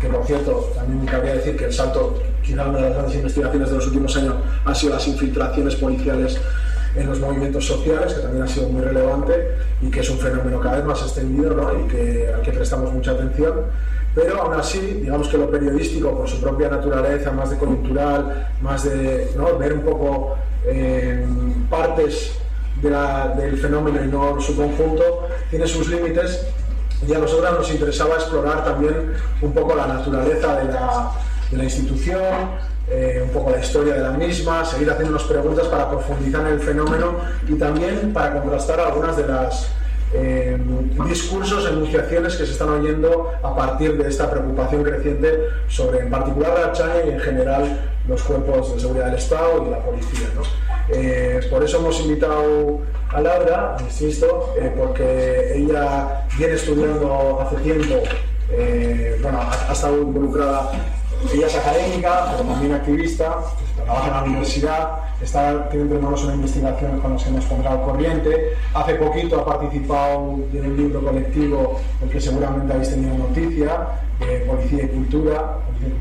que por cierto, también me cabría decir que el salto, quizá una de las grandes investigaciones de los últimos años, han sido las infiltraciones policiales en los movimientos sociales, que también ha sido muy relevante y que es un fenómeno cada vez más extendido, ¿no? Y al que prestamos mucha atención. Pero aún así, digamos que lo periodístico, por su propia naturaleza, más de coyuntural, más de, ¿no?, ver un poco partes del fenómeno y no su conjunto, tiene sus límites, y a nosotros nos interesaba explorar también un poco la naturaleza de la institución, un poco la historia de la misma, seguir haciéndonos preguntas para profundizar en el fenómeno y también para contrastar algunas de las discursos, enunciaciones que se están oyendo a partir de esta preocupación creciente sobre, en particular, la Ertzaintza y en general los cuerpos de seguridad del Estado y la policía, ¿no? Por eso hemos invitado a Laura, insisto, porque ella viene estudiando hace tiempo, ha estado involucrada. Ella es académica, pero también activista, trabaja en la universidad, tiene entre manos una investigación con las que nos pondrá al corriente. Hace poquito ha participado en un libro colectivo del que seguramente habéis tenido noticia, de Policía y Cultura,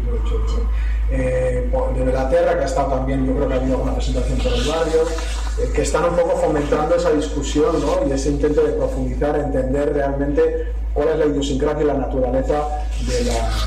de Belaterra, que ha estado también, yo creo que ha habido alguna presentación por el barrio, que están un poco fomentando esa discusión, ¿no?, y ese intento de profundizar, entender realmente cuál es la idiosincrasia y la naturaleza de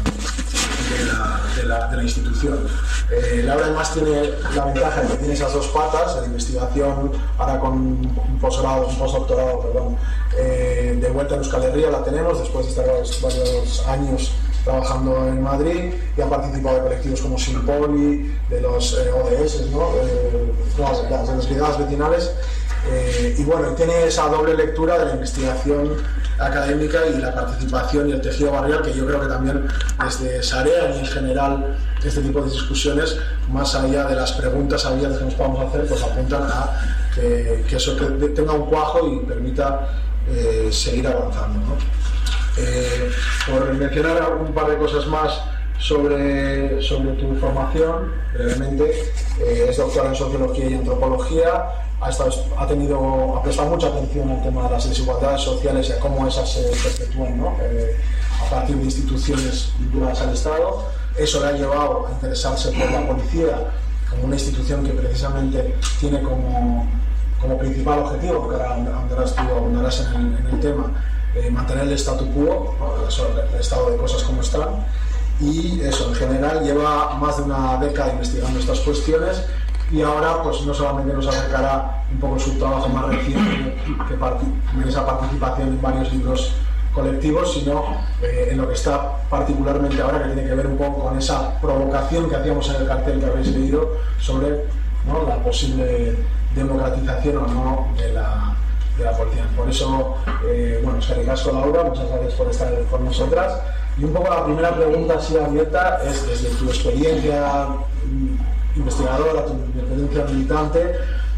la institución. Laura además tiene la ventaja de que tiene esas dos patas, la investigación, ahora con un postdoctorado, de vuelta en Euskal Herria la tenemos, después de estar varios años trabajando en Madrid, y ha participado de colectivos como Simpoli, de los ODS, ¿no?, de las brigadas vecinales, y bueno, tiene esa doble lectura de la investigación académica y la participación y el tejido barrial, que yo creo que también desde Sarea y en general este tipo de discusiones, más allá de las preguntas abiertas que nos podamos hacer, pues apuntan a que eso tenga un cuajo y permita seguir avanzando, ¿no? Por mencionar un par de cosas más sobre tu formación, brevemente, es doctora en Sociología y Antropología, ha prestado mucha atención al tema de las desigualdades sociales y a cómo esas se perpetúan, ¿no?, a partir de instituciones vinculadas al Estado. Eso le ha llevado a interesarse por la policía como una institución que precisamente tiene como principal objetivo, porque ahora ahondarás en el tema, mantener el statu quo, ¿no?, el estado de cosas como están. Y eso, en general, lleva más de una década investigando estas cuestiones, y ahora pues no solamente nos acercará un poco su trabajo más reciente, en esa participación en varios libros colectivos, sino en lo que está particularmente ahora, que tiene que ver un poco con esa provocación que hacíamos en el cartel que habéis leído sobre, ¿no?, la posible democratización o no de la policía. Por eso, eskerrik asko, Laura, muchas gracias por estar con nosotras. Y un poco la primera pregunta así abierta es, desde tu experiencia investigadora, tu experiencia militante,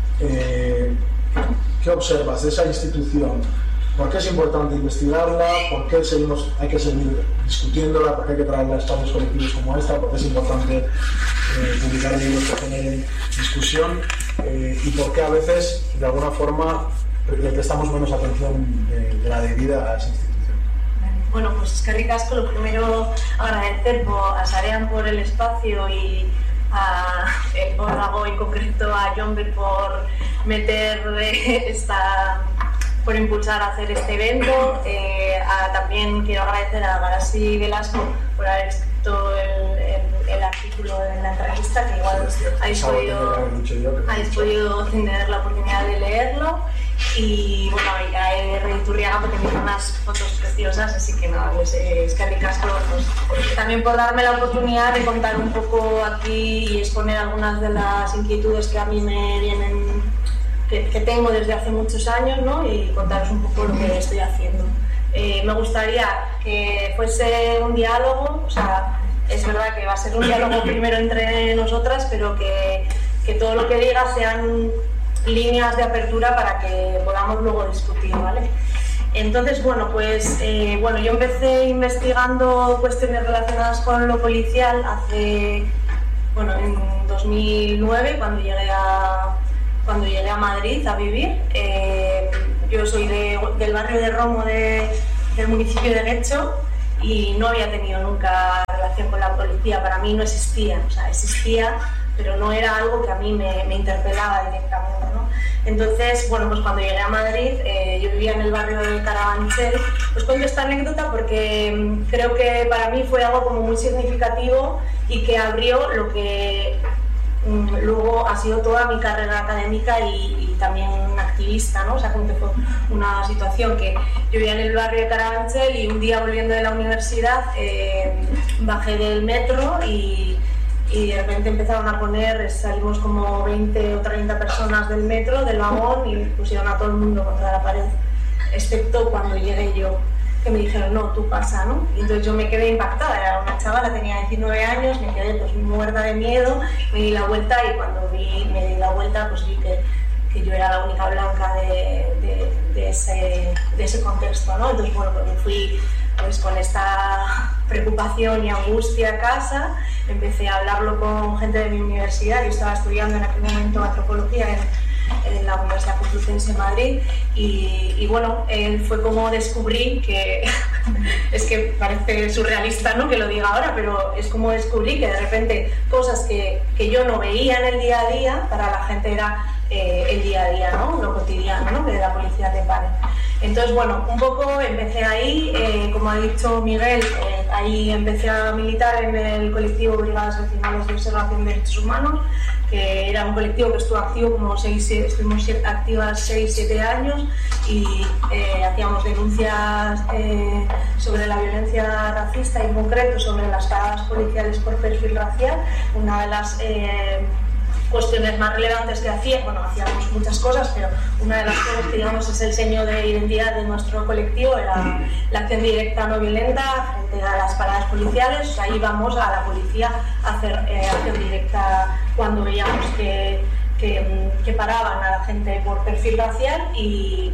¿qué observas de esa institución? ¿Por qué es importante investigarla? ¿Por qué hay que seguir discutiéndola? ¿Por qué hay que traerla a espacios colectivos como esta? ¿Por qué es importante publicar libros que generen discusión? ¿Y por qué a veces, de alguna forma, le prestamos menos atención de la debida a esa institución? Bueno, pues eskerrik asko. Lo primero, agradecer a Sarean por el espacio y a el órdago, en concreto a Jonber por por impulsar a hacer este evento. También quiero agradecer a Garasi Velasco por haber escrito el artículo en la entrevista, que igual habéis podido tener la oportunidad de leerlo. Y bueno, a Iturriaga, porque me hizo unas fotos preciosas, así que nada, pues eskerrik asko, pues, también por darme la oportunidad de contar un poco aquí y exponer algunas de las inquietudes que a mí me vienen, que tengo desde hace muchos años, ¿no?, y contaros un poco lo que estoy haciendo. Me gustaría que fuese un diálogo, o sea, es verdad que va a ser un diálogo primero entre nosotras, pero que todo lo que diga sean líneas de apertura para que podamos luego discutir, ¿vale? Entonces, yo empecé investigando cuestiones relacionadas con lo policial en 2009, cuando llegué a Madrid a vivir. Yo soy del barrio de Romo del municipio de Guecho, y no había tenido nunca relación policía para mí no existía, o sea, existía, pero no era algo que a mí me interpelaba directamente, ¿no? Entonces, bueno, pues cuando llegué a Madrid, yo vivía en el barrio de Carabanchel. Pues cuento esta anécdota porque creo que para mí fue algo como muy significativo y que abrió lo que luego ha sido toda mi carrera académica y también activista, ¿no? O sea, como que fue una situación que yo vivía en el barrio de Carabanchel y un día volviendo de la universidad bajé del metro y de repente empezaron a poner, salimos como 20 o 30 personas del metro, del vagón, y pusieron a todo el mundo contra la pared, excepto cuando llegué yo, que me dijeron, no, tú pasa, ¿no? Y entonces yo me quedé impactada, era una chavala, tenía 19 años, me quedé pues muerta de miedo, me di la vuelta y cuando me di la vuelta pues vi que yo era la única blanca de ese contexto, ¿no? Entonces, bueno, pues me fui pues con esta preocupación y angustia a casa, empecé a hablarlo con gente de mi universidad. Yo estaba estudiando en aquel momento antropología en la Universidad Complutense de Madrid y bueno, fue como descubrí que es que parece surrealista, ¿no?, que lo diga ahora, pero es como descubrí que de repente cosas que yo no veía en el día a día, para la gente era el día a día, ¿no?, lo cotidiano, ¿no?, que la policía te pare. Entonces, bueno, un poco empecé ahí, como ha dicho Miguel, ahí empecé a militar en el colectivo Brigadas Vecinales de Observación de Derechos Humanos, que era un colectivo que estuvo activo como estuvimos activas 6-7 años y hacíamos denuncias sobre la violencia racista y en concreto sobre las paradas policiales por perfil racial. Una de las cuestiones más relevantes que hacíamos muchas cosas, pero una de las cosas que digamos es el sello de identidad de nuestro colectivo era la acción directa no violenta frente a las paradas policiales. O sea, íbamos a la policía a hacer acción directa cuando veíamos que paraban a la gente por perfil racial y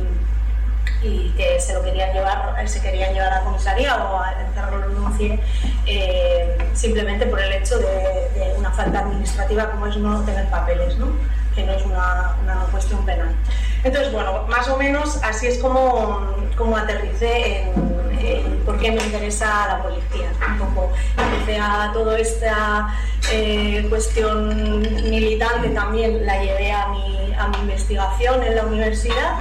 que se querían llevar a comisaría o a encerrarlo en un CIE simplemente por el hecho de una falta administrativa como es no tener papeles, ¿no?, que no es una cuestión penal. Entonces, bueno, más o menos así es como aterricé en por qué me interesa la policía. Un poco empecé a toda esta cuestión militante, también la llevé a mi investigación en la universidad.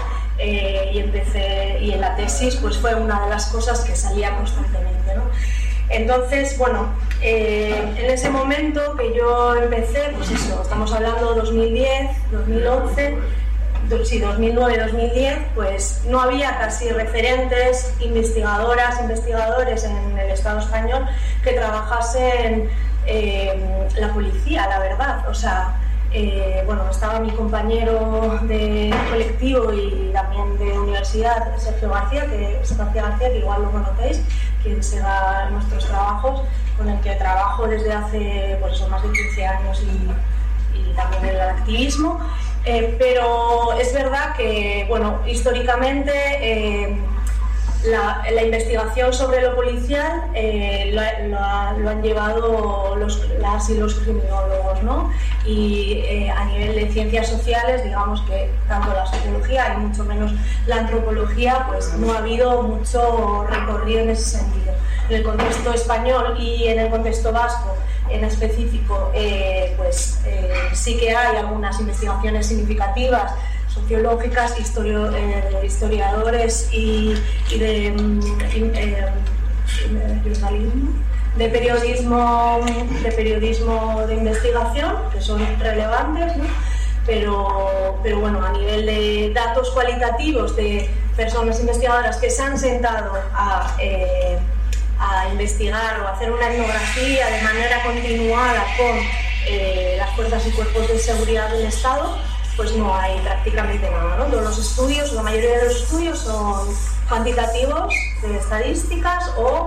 Y en la tesis pues fue una de las cosas que salía constantemente, ¿no? Entonces, bueno, en ese momento que yo empecé, pues eso, estamos hablando de 2010, 2011, sí, 2009, 2010, pues no había casi referentes, investigadores en el Estado español que trabajasen la policía, la verdad, o sea, bueno, estaba mi compañero de colectivo y también de universidad, Sergio García, que igual lo conocéis, quien siga nuestros trabajos, con el que trabajo desde hace pues eso, más de 15 años y también en el activismo. Pero es verdad que, bueno, históricamente la investigación sobre lo policial lo han llevado las y los criminólogos, ¿no? Y a nivel de ciencias sociales, digamos que tanto la sociología y mucho menos la antropología, pues no ha habido mucho recorrido en ese sentido. En el contexto español y en el contexto vasco en específico, sí que hay algunas investigaciones significativas sociológicas, historiadores y de jornalismo, de periodismo de investigación, que son relevantes, ¿no? Pero bueno, a nivel de datos cualitativos de personas investigadoras que se han sentado a investigar o hacer una etnografía de manera continuada con las fuerzas y cuerpos de seguridad del Estado, pues no hay prácticamente nada, ¿no? Todos los estudios, la mayoría de los estudios son cuantitativos, de estadísticas o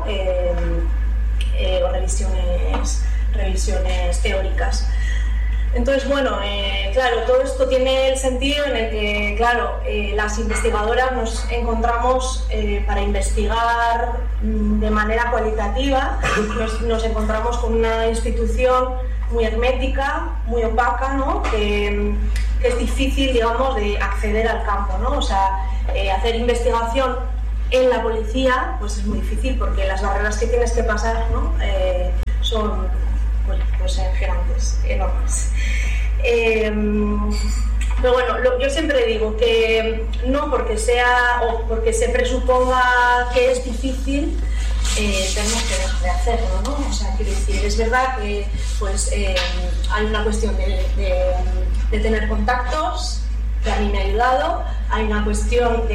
revisiones teóricas. Entonces, bueno, claro, todo esto tiene el sentido en el que, claro, las investigadoras nos encontramos para investigar de manera cualitativa, nos encontramos con una institución muy hermética, muy opaca, ¿no? Que es difícil, digamos, de acceder al campo, ¿no? O sea, hacer investigación en la policía pues es muy difícil porque las barreras que tienes que pasar, ¿no? son pues enormes. Pero bueno, yo siempre digo que no porque sea o porque se presuponga que es difícil, tenemos que dejar de hacerlo, ¿no? O sea, quiero decir, es verdad que pues, hay una cuestión de tener contactos, que a mí me ha ayudado, hay una cuestión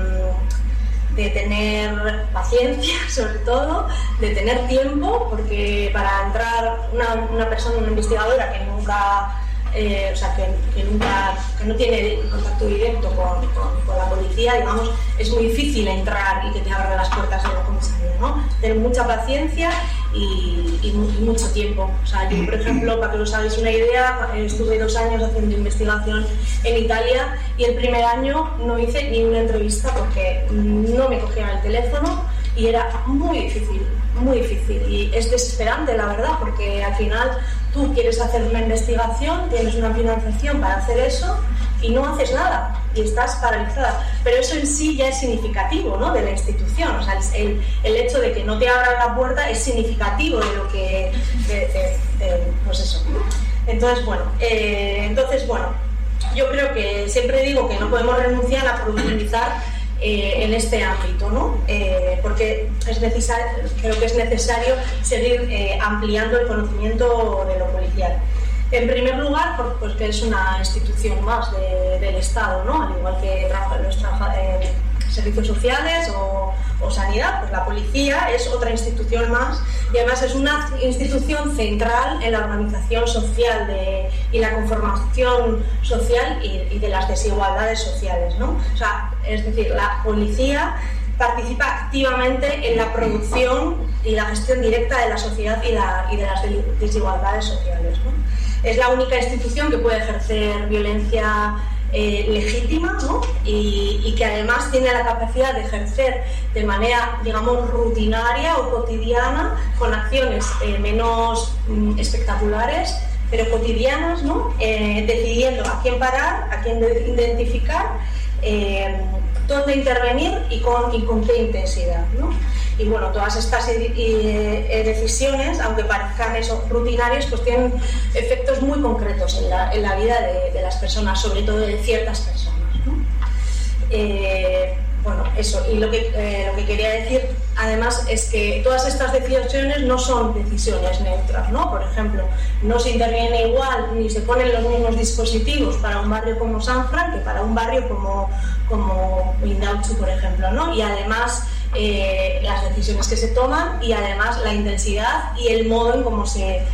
de tener paciencia, sobre todo, de tener tiempo, porque para entrar una persona, una investigadora que nunca... o sea, que no tiene contacto directo con la policía, digamos, es muy difícil entrar y que te abran las puertas de la comisaría, ¿no? Tener mucha paciencia y mucho tiempo. O sea, yo, por ejemplo, para que os hagáis una idea, estuve 2 años haciendo investigación en Italia y el primer año no hice ni una entrevista porque no me cogían el teléfono y era muy difícil, muy difícil. Y es desesperante, la verdad, porque al final tú quieres hacer una investigación, tienes una financiación para hacer eso y no haces nada y estás paralizada. Pero eso en sí ya es significativo, ¿no? De la institución. O sea, el hecho de que no te abran la puerta es significativo de lo que... pues eso. Entonces, bueno, yo creo que siempre digo que no podemos renunciar a profundizar en este ámbito, ¿no? Porque creo que es necesario seguir ampliando el conocimiento de lo policial. En primer lugar, porque es una institución más del Estado, ¿no? Al igual que los servicios sociales o sanidad, pues la policía es otra institución más y además es una institución central en la organización social y la conformación social y de las desigualdades sociales, ¿no? O sea, es decir, la policía participa activamente en la producción y la gestión directa de la sociedad y de las desigualdades sociales, ¿no? Es la única institución que puede ejercer violencia legítima, ¿no? y que además tiene la capacidad de ejercer de manera, digamos, rutinaria o cotidiana con acciones menos espectaculares, pero cotidianas, ¿no? Decidiendo a quién parar, a quién identificar, dónde intervenir y con qué intensidad, ¿no? Y bueno, todas estas decisiones, aunque parezcan rutinarias, pues tienen efectos muy concretos en la vida de las personas, sobre todo de ciertas personas, ¿no? Bueno, eso. Y lo que quería decir, además, es que todas estas decisiones no son decisiones neutras, ¿no? Por ejemplo, no se interviene igual ni se ponen los mismos dispositivos para un barrio como San Fran que para un barrio como Indautxu, por ejemplo, ¿no? Y además las decisiones que se toman y además la intensidad y el modo en cómo se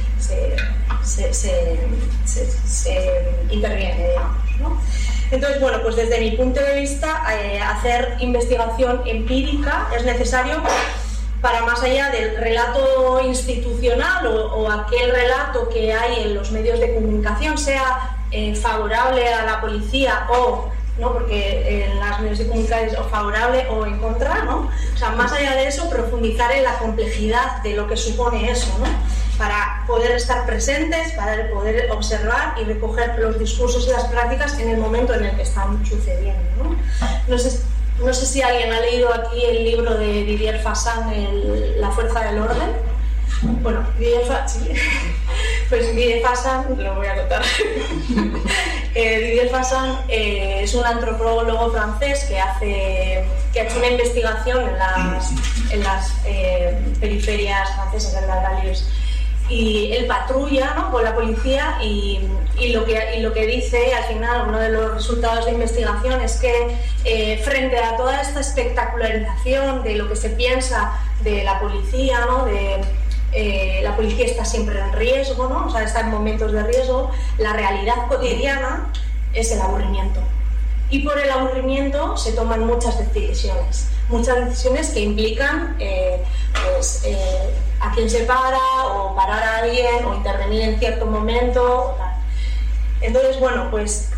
interviene, digamos, ¿no? Entonces, bueno, pues desde mi punto de vista, hacer investigación empírica es necesario para más allá del relato institucional o aquel relato que hay en los medios de comunicación, sea favorable a la policía o no, porque en las medios de comunicación es o favorable o en contra, ¿no? O sea, más allá de eso, profundizar en la complejidad de lo que supone eso, ¿no? Para poder estar presentes, para poder observar y recoger los discursos y las prácticas en el momento en el que están sucediendo, ¿no? No sé si alguien ha leído aquí el libro de Didier Fassan, La fuerza del orden. Bueno, Didier Fassan, lo voy a contar. Didier Fassan es un antropólogo francés que ha hecho una investigación en las periferias francesas, en las banlieues. Y él patrulla, ¿no?, con la policía y lo que dice al final, uno de los resultados de investigación es que frente a toda esta espectacularización de lo que se piensa de la policía, ¿no?, la policía está siempre en riesgo, ¿no? O sea, está en momentos de riesgo, la realidad cotidiana es el aburrimiento. Y por el aburrimiento se toman muchas decisiones que implican a quién se para, o parar a alguien, o intervenir en cierto momento, o tal. Entonces, bueno, pues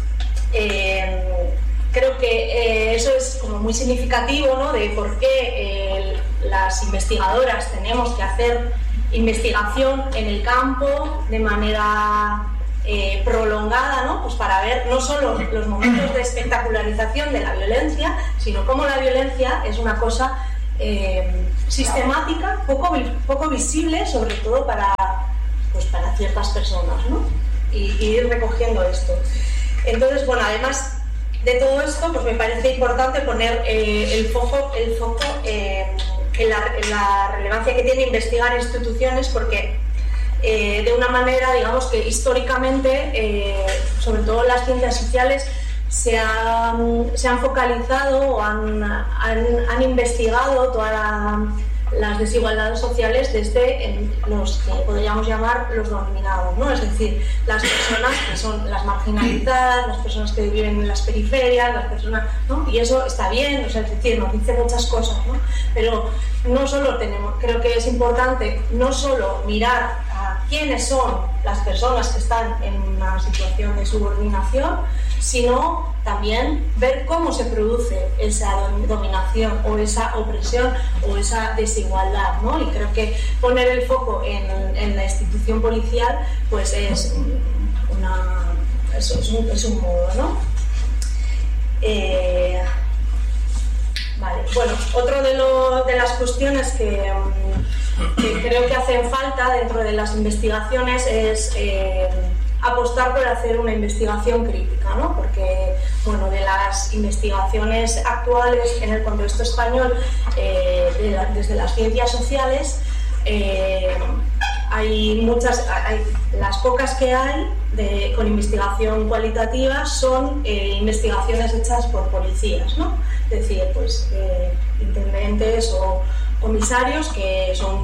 creo que eso es como muy significativo, ¿no?, de por qué las investigadoras tenemos que hacer investigación en el campo de manera prolongada, ¿no? Pues para ver no solo los momentos de espectacularización de la violencia, sino cómo la violencia es una cosa sistemática, poco visible, sobre todo para pues para ciertas personas, ¿no? Y ir recogiendo esto. Entonces, bueno, además de todo esto, pues me parece importante poner el foco en la relevancia que tiene investigar instituciones, porque de una manera, digamos que históricamente, sobre todo las ciencias sociales, se han focalizado o han investigado todas las desigualdades sociales desde los que podríamos llamar los dominados, ¿no? Es decir, las personas que son las marginalizadas, las personas que viven en las periferias, las personas, ¿no? Y eso está bien, o sea, es decir, nos dice muchas cosas, ¿no? Pero no solo creo que es importante no solo mirar a quiénes son las personas que están en una situación de subordinación, sino también ver cómo se produce esa dominación o esa opresión o esa desigualdad, ¿no? Y creo que poner el foco en la institución policial pues es un modo, ¿no? Vale. Bueno, otro de las cuestiones que creo que hacen falta dentro de las investigaciones es apostar por hacer una investigación crítica, ¿no? Porque, bueno, de las investigaciones actuales en el contexto español, desde las ciencias sociales, las pocas que hay con investigación cualitativa son investigaciones hechas por policías, ¿no? Es decir, pues intendentes o comisarios que son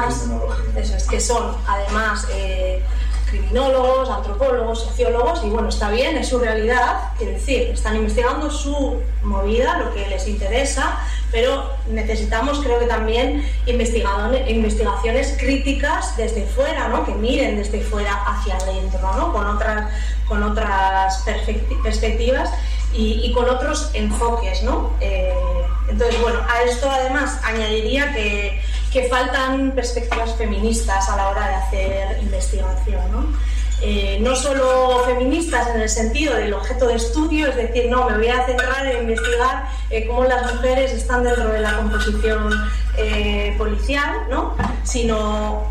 además criminólogos, antropólogos, sociólogos, y bueno, está bien, es su realidad, quiero decir, están investigando su movida, lo que les interesa, pero necesitamos, creo que también, investigaciones críticas desde fuera, ¿no? Que miren desde fuera hacia adentro, ¿no? Con otras perspectivas y con otros enfoques, ¿no? Entonces, bueno, a esto además añadiría que faltan perspectivas feministas a la hora de hacer investigación, ¿no? No solo feministas en el sentido del objeto de estudio, es decir, no, me voy a centrar en investigar cómo las mujeres están dentro de la composición policial, ¿no? Sino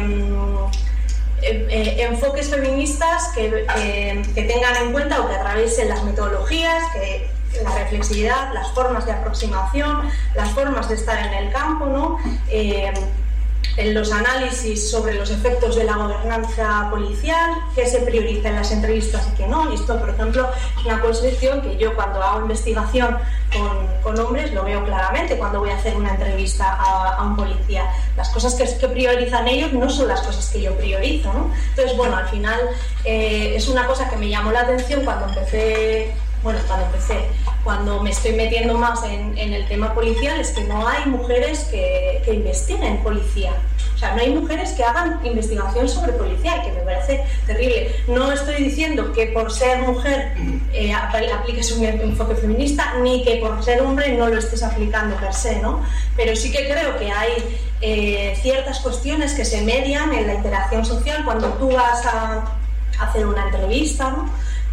enfoques feministas que tengan en cuenta o que atraviesen las metodologías, la reflexividad, las formas de aproximación, las formas de estar en el campo, ¿no? En los análisis sobre los efectos de la gobernanza policial, qué se prioriza en las entrevistas y qué no. Y esto, por ejemplo, es una cuestión que yo cuando hago investigación con hombres lo veo claramente cuando voy a hacer una entrevista a un policía. Las cosas que priorizan ellos no son las cosas que yo priorizo, ¿no? Entonces, bueno, al final es una cosa que me llamó la atención cuando me estoy metiendo más en el tema policial, es que no hay mujeres que investiguen policía. O sea, no hay mujeres que hagan investigación sobre policía, que me parece terrible. No estoy diciendo que por ser mujer apliques un enfoque feminista, ni que por ser hombre no lo estés aplicando per se, ¿no? Pero sí que creo que hay ciertas cuestiones que se median en la interacción social cuando tú vas a hacer una entrevista, ¿no?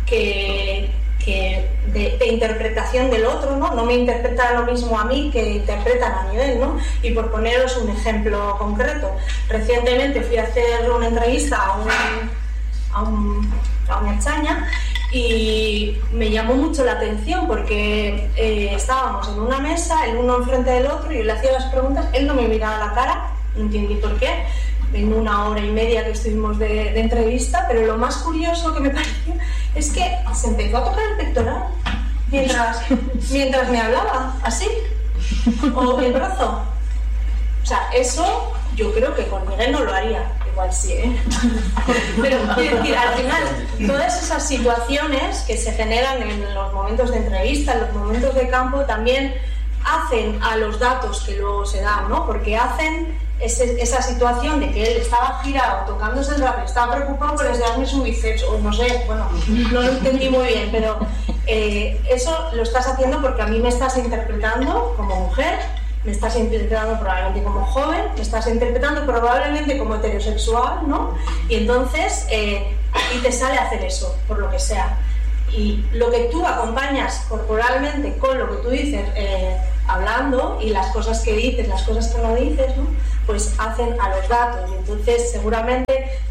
De interpretación del otro, ¿no? No me interpretan lo mismo a mí que interpretan a nivel, ¿no? Y por poneros un ejemplo concreto, recientemente fui a hacer una entrevista a una chaña y me llamó mucho la atención porque estábamos en una mesa, el uno enfrente del otro, y yo le hacía las preguntas, él no me miraba a la cara, no entendí por qué, en 1 hora y media que estuvimos de entrevista, pero lo más curioso que me pareció es que se empezó a tocar el pectoral mientras me hablaba, así, o el brazo. O sea, eso yo creo que con Miguel no lo haría, igual sí, ¿eh? Pero quiero decir, al final, todas esas situaciones que se generan en los momentos de entrevista, en los momentos de campo, también hacen a los datos que luego se dan, ¿no? Porque hacen esa situación de que él estaba girado, tocándose el brazo, estaba preocupado por enseñarme su bíceps, o no sé, bueno, no lo entendí muy bien, pero eso lo estás haciendo porque a mí me estás interpretando como mujer, me estás interpretando probablemente como joven, me estás interpretando probablemente como heterosexual, ¿no? Y entonces a ti te sale hacer eso, por lo que sea. Y lo que tú acompañas corporalmente con lo que tú dices hablando, y las cosas que dices, las cosas que no dices, ¿no? Pues hacen a los datos, y entonces seguramente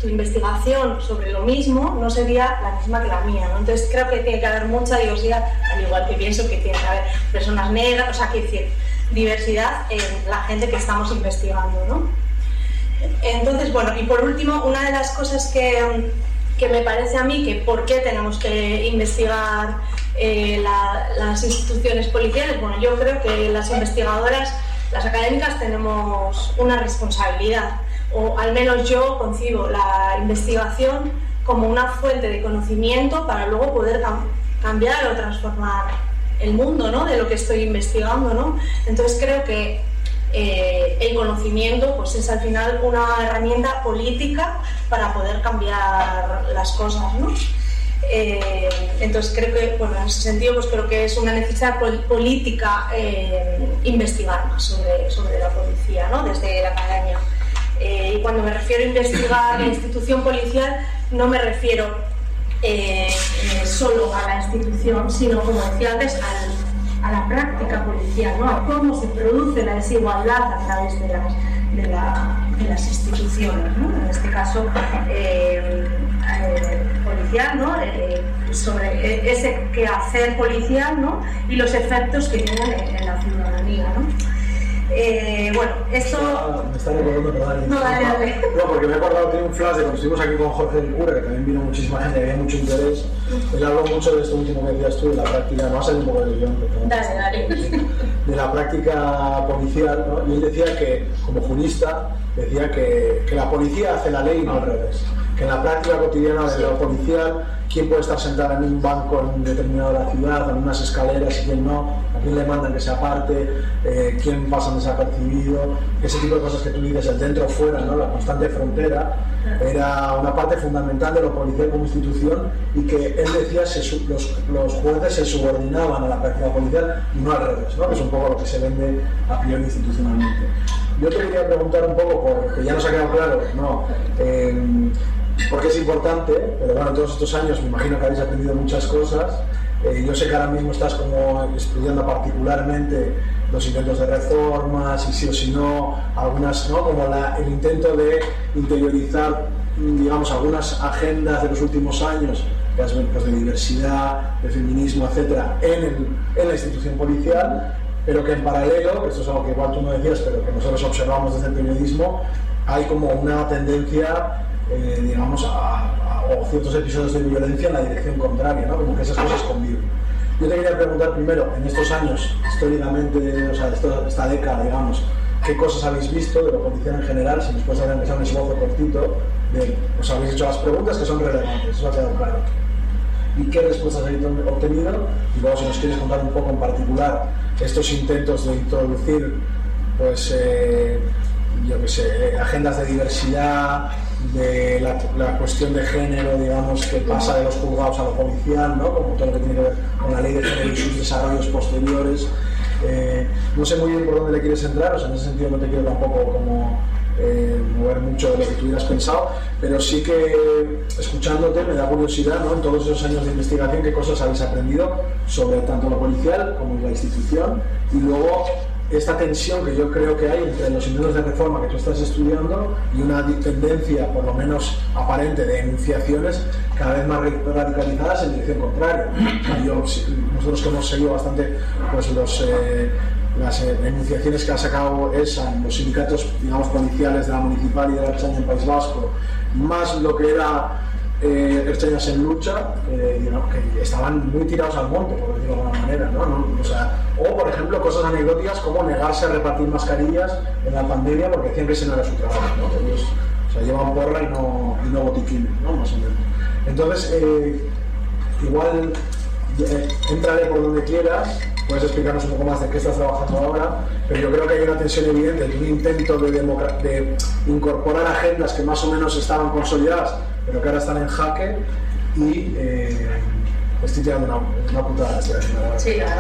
tu investigación sobre lo mismo no sería la misma que la mía, ¿no? Entonces creo que tiene que haber mucha diversidad, al igual que pienso que tiene que haber personas negras, o sea, quiero decir, diversidad en la gente que estamos investigando, ¿no? Entonces, bueno, y por último, una de las cosas que me parece a mí que por qué tenemos que investigar las instituciones policiales, bueno, yo creo que las investigadoras, las académicas, tenemos una responsabilidad, o al menos yo concibo la investigación como una fuente de conocimiento para luego poder cambiar o transformar el mundo, ¿no?, de lo que estoy investigando, ¿no? Entonces creo que el conocimiento pues es al final una herramienta política para poder cambiar las cosas, ¿no? Entonces creo que, bueno, en ese sentido pues creo que es una necesidad política investigar más sobre la policía, ¿no?, desde la academia. Y cuando me refiero a investigar la institución policial no me refiero solo a la institución, sino, como decía antes, a la práctica policial, ¿no?, a cómo se produce la desigualdad a través de las instituciones, ¿no?, en este caso policial, ¿no?, sobre ese quehacer policial, ¿no?, y los efectos que tienen en la ciudadanía, ¿no? Bueno, esto... Me está recordando, perdón. No, dale. No, porque me he acordado de un flash de cuando estuvimos aquí con Jorge Licurre, que también vino muchísima gente, había mucho interés. Él habló mucho de esto último que decías tú, de la práctica, no va a salir un poco del guión, dale. De la práctica policial, ¿no? Y él decía que, como jurista, decía que la policía hace la ley y no al revés. Que en la práctica cotidiana de lo policial, quién puede estar sentado en un banco en determinado de la ciudad, en unas escaleras y quién no, a quién le mandan que se aparte, quién pasa desapercibido, ese tipo de cosas que tú dices, el dentro o fuera, ¿no?, la constante frontera, era una parte fundamental de lo policial como institución, y que él decía los jueces se subordinaban a la práctica policial y no al revés, ¿no?, que es un poco lo que se vende a priori institucionalmente. Yo te quería preguntar un poco, porque ya nos ha quedado claro, ¿no?, porque es importante, pero bueno, todos estos años me imagino que habéis aprendido muchas cosas. Yo sé que ahora mismo estás como estudiando particularmente los intentos de reformas, y sí o si no, algunas, ¿no?, como el intento de interiorizar, digamos, algunas agendas de los últimos años, pues de diversidad, de feminismo, etcétera, en la institución policial, pero que en paralelo, esto es algo que igual tú no decías, pero que nosotros observamos desde el periodismo, hay como una tendencia, digamos, o ciertos episodios de violencia en la dirección contraria, ¿no?, como que esas cosas conviven. Yo te quería preguntar primero, en estos años, históricamente, o sea, esta década, digamos, ¿qué cosas habéis visto de lo policial en general? Si nos puedes haber empezado un esbozo cortito, os habéis hecho las preguntas que son relevantes, eso ha quedado claro. ¿Y qué respuestas habéis obtenido? Y luego, si nos quieres contar un poco en particular estos intentos de introducir, pues, yo qué sé, agendas de diversidad, de la cuestión de género, digamos, que pasa de los juzgados a lo policial, ¿no?, como todo lo que tiene que ver con la ley de género y sus desarrollos posteriores. No sé muy bien por dónde le quieres entrar, o sea, en ese sentido no te quiero tampoco como mover mucho de lo que tú hubieras pensado, pero sí que escuchándote me da curiosidad, ¿no?, en todos esos años de investigación, qué cosas habéis aprendido sobre tanto lo policial como la institución, y luego esta tensión que yo creo que hay entre los intentos de reforma que tú estás estudiando y una tendencia, por lo menos aparente, de enunciaciones cada vez más radicalizadas en dirección contraria. Nosotros que hemos seguido bastante, pues, las enunciaciones que ha sacado ESA en los sindicatos, digamos, policiales de la Municipal y de la Ertzaintza en País Vasco, más lo que era Ertzainas en lucha, digamos, que estaban muy tirados al monte, por decirlo de alguna manera, ¿no? O sea, o por ejemplo cosas anecdóticas como negarse a repartir mascarillas en la pandemia porque decían que ese no era su trabajo, ¿no? Ellos, o sea, llevan porra y no botiquines, ¿no?, más o menos. Entonces, igual entraré por donde quieras, puedes explicarnos un poco más de qué estás trabajando ahora, pero yo creo que hay una tensión evidente, un intento de incorporar agendas que más o menos estaban consolidadas, pero que ahora están en jaque, y estoy tirando una putada. Sí, la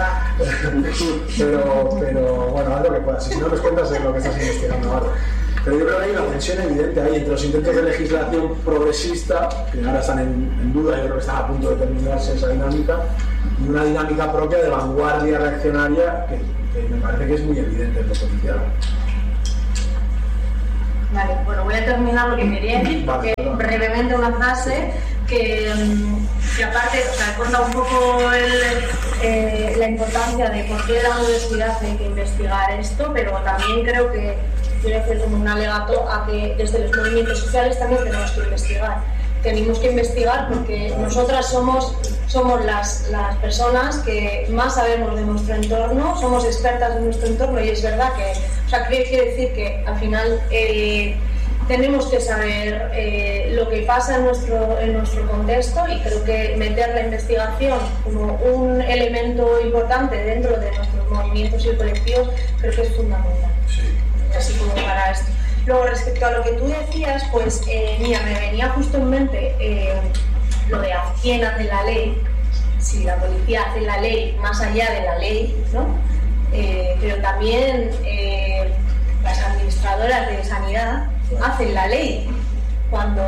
verdad. pero bueno, haz lo que puedas, si no nos cuentas de lo que estás investigando ahora. Pero yo creo que hay una tensión evidente ahí entre los intentos de legislación progresista, que ahora están en duda, yo creo que están a punto de terminarse esa dinámica, y una dinámica propia de vanguardia reaccionaria que me parece que es muy evidente en lo policial. Vale, bueno, voy a terminar lo que quería decir, porque brevemente una frase que aparte, o sea, he contado un poco la importancia de por qué la universidad hay que investigar esto, pero también creo que quiero hacer como un alegato a que desde los movimientos sociales también tenemos que investigar. Tenemos que investigar porque nosotras somos las personas que más sabemos de nuestro entorno, somos expertas en nuestro entorno y es verdad que, o sea, quiere decir que al final tenemos que saber lo que pasa en nuestro contexto y creo que meter la investigación como un elemento importante dentro de nuestros movimientos y colectivos creo que es fundamental. Sí. Así como para esto. Luego, respecto a lo que tú decías, pues mira, me venía justo en mente lo de quién hace la ley, si la policía hace la ley más allá de la ley, ¿no? Pero también las administradoras de sanidad hacen la ley cuando...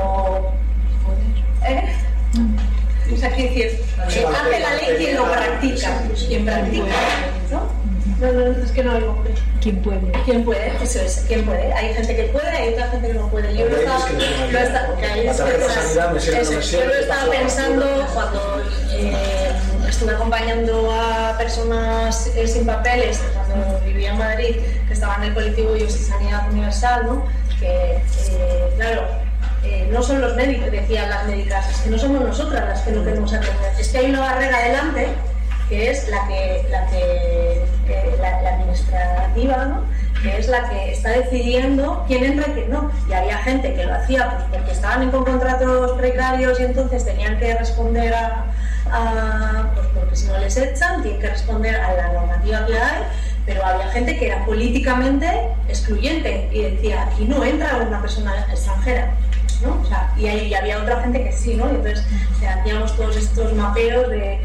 O sea, quiero decir, hace la ley quien lo practica, quien practica, ¿no? No, es que no oigo. ¿Quién puede? ¿Quién puede? Eso es, ¿quién puede? Hay gente que puede, hay otra gente que no puede. Yo lo estaba pensando cuando estuve acompañando a personas sin papeles cuando vivía en Madrid, que estaban en el colectivo Yo Soy Sanidad Universal, ¿no? Que, claro, no son los médicos, decían las médicas, es que no somos nosotras las que no queremos aprender. Es que hay una barrera delante que es la administrativa, ¿no? Que es la que está decidiendo quién entra y quién no. Y había gente que lo hacía pues, porque estaban con contratos precarios y entonces tenían que responder pues porque si no les echan, tienen que responder a la normativa que hay, pero había gente que era políticamente excluyente y decía, aquí no entra una persona extranjera, ¿no? O sea, y había otra gente que sí, ¿no? Y entonces hacíamos todos estos mapeos de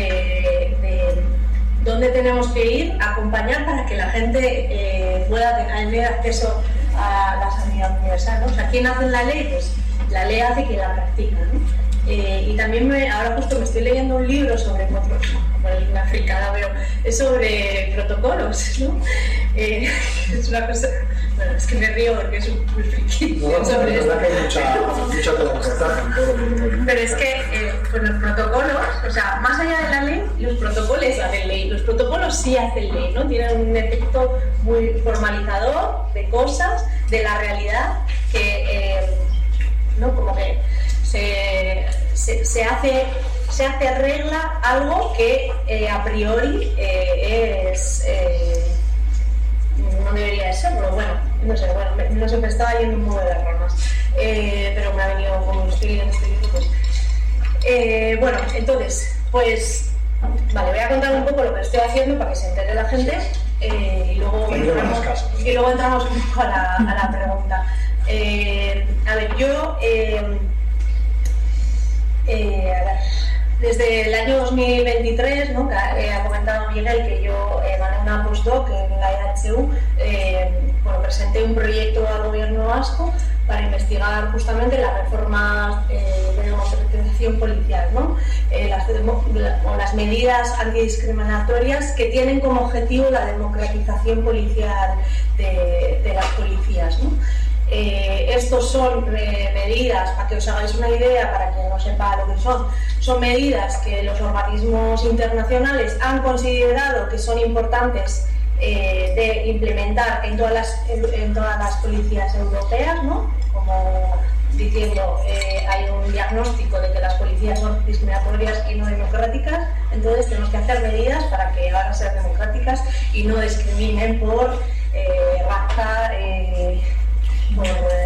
dónde tenemos que ir a acompañar para que la gente pueda tener acceso a la sanidad universal, ¿no? O sea, ¿quién hace la ley? Pues la ley hace quien la practica, ¿no? Y también ahora justo me estoy leyendo un libro sobre una fricada, pero es sobre protocolos, ¿no? Es una cosa, bueno, es que me río porque es muy friki sobre esto. Que hay mucha telemortaje en todo. Pero es que con los protocolos, o sea, más allá de la ley, los protocolos hacen ley. Los protocolos sí hacen ley, ¿no? Tienen un efecto muy formalizador de cosas, de la realidad, que, ¿no? Como que se hace regla algo que a priori no debería de ser, pero bueno, no sé, me estaba yendo un poco de las ramas, pero me ha venido como estoy leyendo este libro, pues. Bueno, entonces, pues, vale, voy a contar un poco lo que estoy haciendo para que se entere la gente y luego entramos un poco a la pregunta. A ver, yo... desde el año 2023, ¿no? Ha comentado Miguel que yo gané una postdoc en la EHU, presenté un proyecto al gobierno vasco para investigar justamente las reformas de democratización policial, ¿no? Las medidas antidiscriminatorias que tienen como objetivo la democratización policial de las policías, ¿no? Estos son medidas, para que os hagáis una idea, para quien no sepa lo que son medidas que los organismos internacionales han considerado que son importantes de implementar en todas las policías europeas, ¿no? Como diciendo, hay un diagnóstico de que las policías son discriminatorias y no democráticas, entonces tenemos que hacer medidas para que ahora sean democráticas y no discriminen por raza, por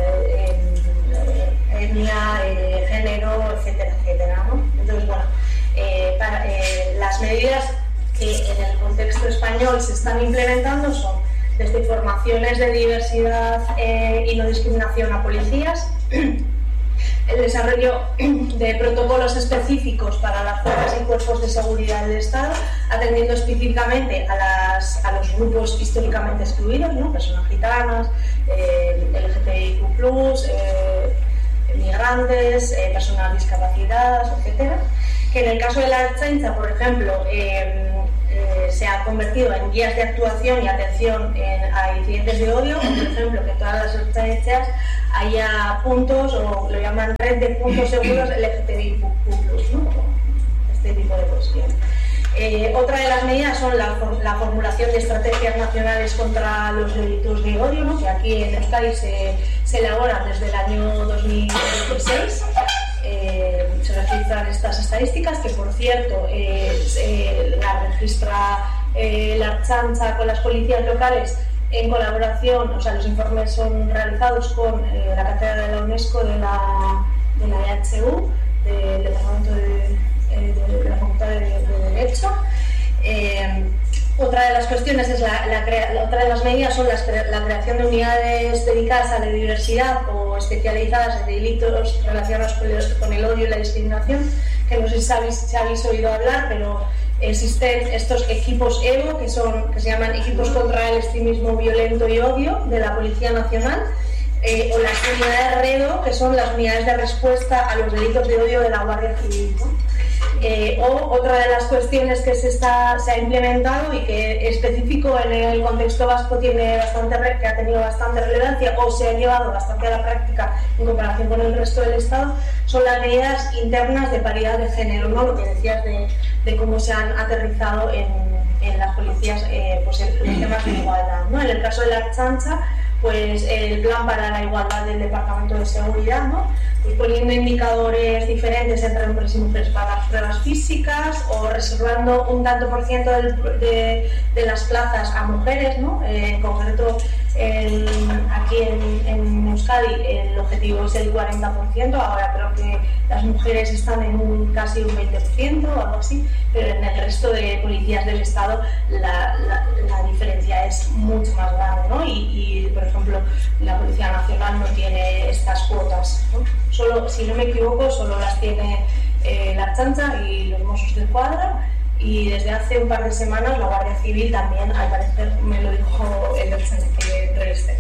etnia, género, etcétera, etcétera, ¿no? Entonces, bueno, las medidas que en el contexto español se están implementando son desde formaciones de diversidad y no discriminación a policías, el desarrollo de protocolos específicos para las fuerzas y cuerpos de seguridad del Estado, atendiendo específicamente a los grupos históricamente excluidos, ¿no? Personas gitanas, LGTBIQ+, migrantes, personas discapacitadas, etcétera. Que en el caso de la Ertzaintza, por ejemplo, se ha convertido en guías de actuación y atención a incidentes de odio, por ejemplo, que en todas las estrategias haya puntos, o lo llaman red de puntos seguros LGTBIQ+, ¿no? Este tipo de cuestiones. Otra de las medidas son la formulación de estrategias nacionales contra los delitos de odio, ¿no? Que aquí en Euskadi se elaboran desde el año 2016. Se registran estas estadísticas, que por cierto la registra la Ertzaintza con las policías locales en colaboración, o sea, los informes son realizados con la cátedra de la UNESCO de la EHU, del Departamento de la Facultad de Derecho. Otra de las cuestiones es otra de las medidas son la creación de unidades dedicadas a la diversidad o especializadas en delitos relacionados con el odio y la discriminación, que no sé si habéis oído hablar, pero existen estos equipos EVO, que se llaman Equipos contra el Extremismo Violento y Odio de la Policía Nacional, o las unidades REDO, que son las unidades de respuesta a los delitos de odio de la Guardia Civil, ¿no? O otra de las cuestiones que se ha implementado y que específico en el contexto vasco que ha tenido bastante relevancia o se ha llevado bastante a la práctica en comparación con el resto del Estado, son las medidas internas de paridad de género, ¿no? Lo que decías de cómo se han aterrizado en las policías pues los temas de igualdad, ¿no? En el caso de la Ertzaintza, pues el plan para la igualdad del Departamento de Seguridad, ¿no? Pues poniendo indicadores diferentes entre hombres y mujeres para las pruebas físicas, o reservando un tanto por ciento de las plazas a mujeres, ¿no? En concreto, aquí en Euskadi el objetivo es el 40%, ahora creo que las mujeres están en casi un 20% o algo así, pero en el resto de policías del Estado la diferencia es mucho más grande, ¿no? Y por ejemplo, la Policía Nacional no tiene estas cuotas, ¿no? Solo, si no me equivoco, solo las tiene la Ertzaintza y los Mossos de Escuadra, y desde hace un par de semanas la Guardia Civil también, al parecer, me lo dijo el Ertzaintza que entrevisté.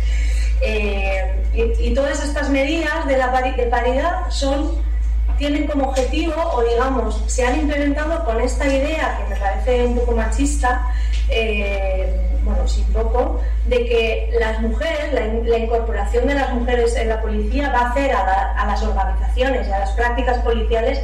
Y todas estas medidas de paridad tienen como objetivo, o digamos, se han implementado con esta idea que me parece un poco machista, bueno, sí, poco, de que las mujeres, la incorporación de las mujeres en la policía va a hacer a las organizaciones y a las prácticas policiales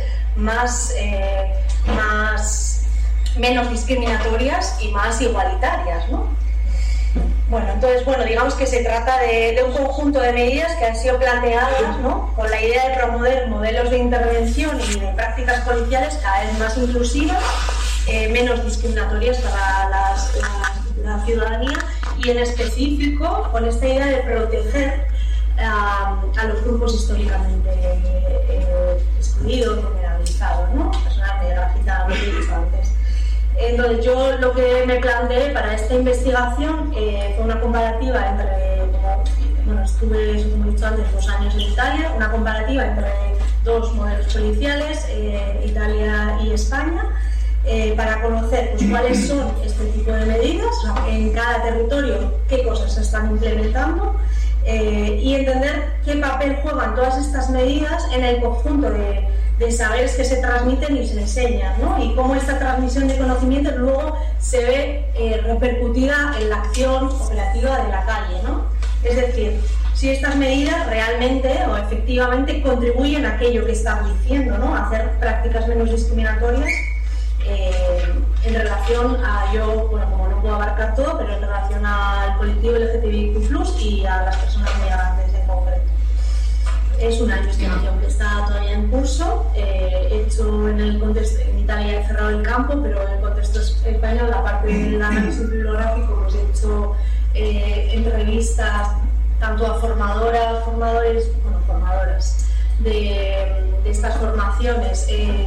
menos discriminatorias y más igualitarias, ¿no? Bueno, entonces, digamos que se trata de un conjunto de medidas que han sido planteadas, ¿no? Con la idea de promover modelos de intervención y de prácticas policiales cada vez más inclusivas, menos discriminatorias para la ciudadanía, y en específico con esta idea de proteger a los grupos históricamente excluidos, vulnerabilizados, ¿no? Personas negras, gitanos, antes. Entonces, yo lo que me planteé para esta investigación fue una comparativa entre, estuve, como he dicho antes, 2 años en Italia, una comparativa entre 2 modelos policiales, Italia y España, para conocer pues, cuáles son este tipo de medidas, en cada territorio qué cosas se están implementando, y entender qué papel juegan todas estas medidas en el conjunto de saberes que se transmiten y se enseñan, ¿no? Y cómo esta transmisión de conocimientos luego se ve repercutida en la acción operativa de la calle, ¿no? Es decir, si estas medidas realmente o efectivamente contribuyen a aquello que están diciendo, ¿no? A hacer prácticas menos discriminatorias en relación a, como no puedo abarcar todo, pero en relación al colectivo LGTBIQ+, y a las personas migrantes en concreto. Es una investigación que está todavía en curso, hecho en el contexto, en Italia he cerrado el campo, pero en el contexto español, la parte del análisis bibliográfico, pues he hecho entrevistas tanto a formadoras de estas formaciones,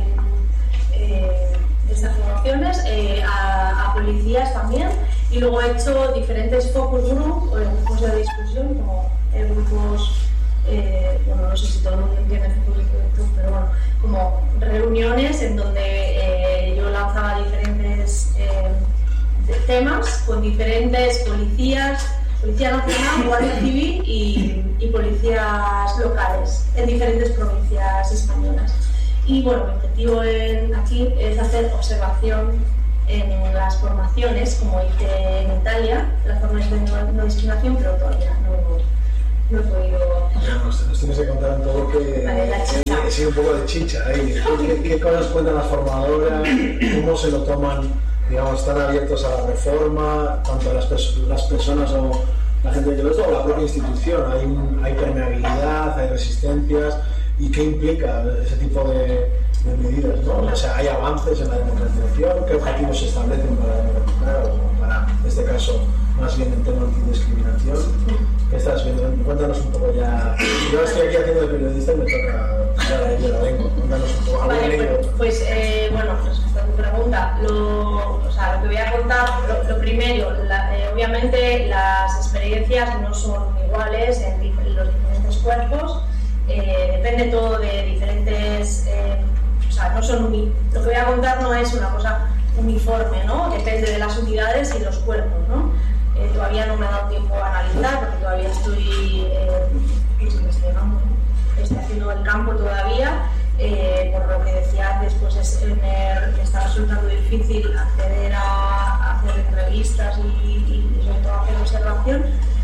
a policías también, y luego he hecho diferentes focus group o grupos de discusión, como grupos, no sé si todo el mundo entiende focus group, pero bueno, como reuniones en donde yo lanzaba diferentes temas con diferentes policías, Policía Nacional, Guardia Civil y policías locales en diferentes provincias españolas. Y bueno, mi objetivo aquí es hacer observación en las formaciones, como hice en Italia, las formaciones de no discriminación, pero todavía no he podido. Nos tienes que contar un poco sí, un poco de chicha ahí. ¿Qué cosas cuentan las formadoras? ¿Cómo se lo toman? Digamos, están abiertos a la reforma, tanto las personas o la gente que lo o la propia institución. Hay permeabilidad, hay resistencias. ¿Y qué implica ese tipo de medidas, ¿no? O sea, ¿hay avances en la democratización? ¿Qué objetivos se establecen para democratizar o para, en este caso, más bien en temas de discriminación? ¿Qué estás viendo? Cuéntanos un poco ya. Yo estoy aquí haciendo de periodista y me toca ya la lengua. Cuéntanos un poco. Vale, pues respecto a tu pregunta, lo que voy a contar, lo primero, obviamente las experiencias no son iguales en los diferentes cuerpos. Depende todo de diferentes, no son lo que voy a contar no es una cosa uniforme, ¿no? Depende de las unidades y los cuerpos, ¿no? Todavía no me ha dado tiempo a analizar porque todavía estoy investigando, estoy haciendo el campo todavía, por lo que decía antes, pues me está resultando difícil acceder a hacer entrevistas y sobre todo hacer observación.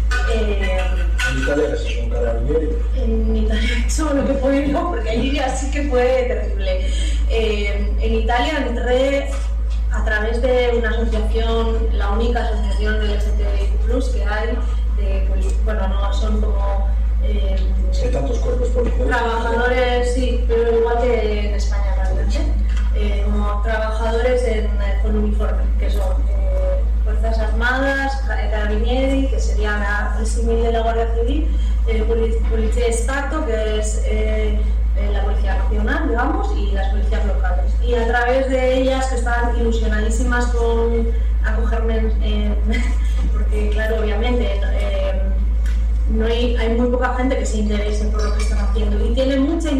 ¿En Italia qué con Carabinieri? En Italia he hecho lo que he podido, porque allí ya sí que fue terrible. En Italia entré a través de una asociación, la única asociación del LGTBIQ+ que hay, son como... hay tantos cuerpos policiales. Trabajadores, sí, pero igual que en España realmente. Como trabajadores con uniforme, que son Fuerzas Armadas, Carabinieri, que sería el símil de la Guardia Civil, Policía de Stato, que es la Policía Nacional, digamos, y las policías locales. Y a través de ellas, que están ilusionadísimas con acogerme, porque claro, obviamente hay muy poca gente que se interese por lo que están haciendo y tiene mucho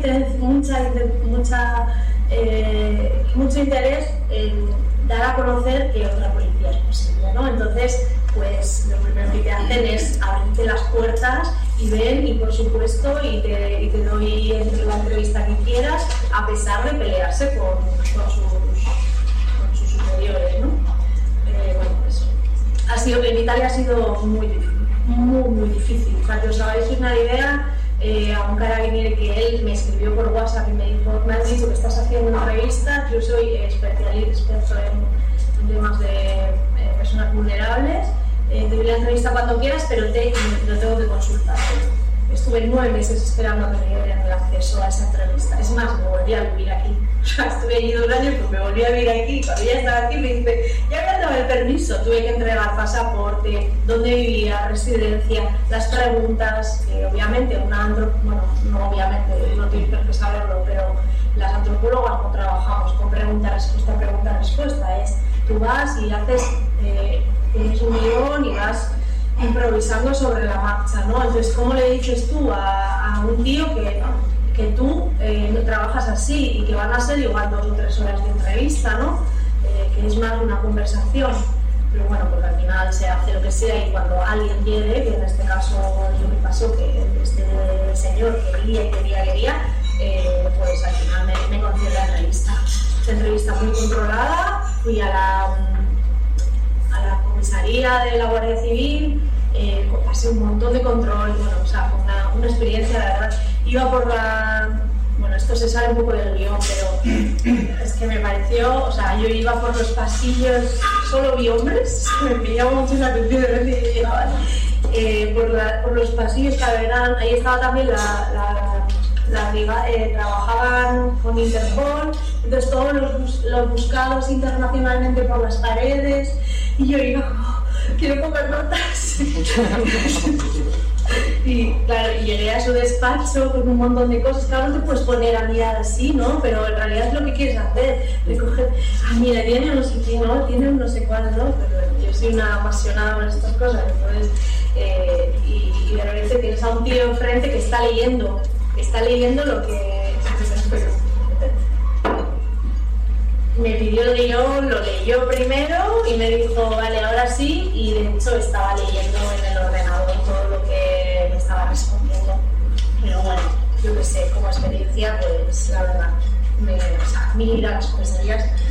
interés en dar a conocer que otra policía es posible, ¿no? Entonces, pues lo primero que te hacen es abrirte las puertas y ven, y por supuesto, y te doy la entrevista que quieras, a pesar de pelearse con sus superiores, ¿no? Pues, en Italia ha sido muy difícil, muy difícil. Para que os hagáis una idea, a un carabinieri que él me escribió por WhatsApp y me dijo: me has dicho que estás haciendo una revista, yo soy experto en temas de personas vulnerables, te doy la entrevista cuando quieras, pero lo tengo que consultar. Estuve 9 meses esperando a que me dieran el acceso a esa entrevista. Es más, me volví a vivir aquí. O sea, estuve allí 2 años, pues me volví a vivir aquí. Cuando ya estaba aquí me dice: ya me han dado el permiso. Tuve que entregar pasaporte, dónde vivía, residencia, las preguntas, que obviamente no tienes por qué saberlo, pero las antropólogas no trabajamos con pregunta-respuesta, pregunta-respuesta. Tú vas y haces, tienes un guión y vas improvisando sobre la marcha, ¿no? Entonces, ¿cómo le dices tú a un tío que tú no trabajas así y que van a ser igual 2 o 3 horas de entrevista, ¿no? Que es más una conversación, pero bueno, porque al final se hace lo que sea y cuando alguien quiere, que en este caso yo me pasó que este señor quería, pues al final me concedió la entrevista. Esta entrevista muy controlada, fui a la comisaría de la Guardia Civil, pasé un montón de control, fue una experiencia, la verdad. Iba por esto se sale un poco del guión, pero es que me pareció, yo iba por los pasillos, solo vi hombres, me llamó mucho la atención de ver si llegaban, por los pasillos que eran, ahí estaba también trabajaban con Interpol, entonces todos los buscados internacionalmente por las paredes, y yo iba como, quiero comer notas. Y claro, llegué a su despacho con un montón de cosas. Claro, no te puedes poner a mirar así, ¿no? Pero en realidad es lo que quieres hacer. De coger, mira, tiene no sé qué, ¿no? Tiene un no sé cuál, ¿no? Pero yo soy una apasionada por estas cosas, entonces, y de repente tienes a un tío enfrente que está leyendo lo que... Me pidió el guión, lo leyó primero y me dijo, vale, ahora sí, y de hecho estaba leyendo en el ordenador todo lo que me estaba respondiendo. Pero bueno, yo qué sé, como experiencia, pues la verdad, ir a las comisarías